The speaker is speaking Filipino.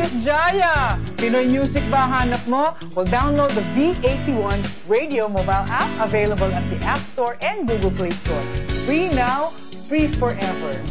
Miss Jaya! Pinoy music ba hanap mo? Well, download the V81 Radio mobile app available at the App Store and Google Play Store. Free now, free forever.